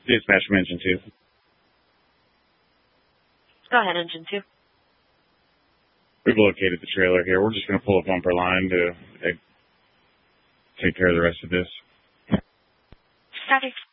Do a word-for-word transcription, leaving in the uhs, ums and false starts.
Dispatch from Engine two. Go ahead, Engine two. We've located the trailer here. We're just going to pull a bumper line to uh, take care of the rest of this. Copy.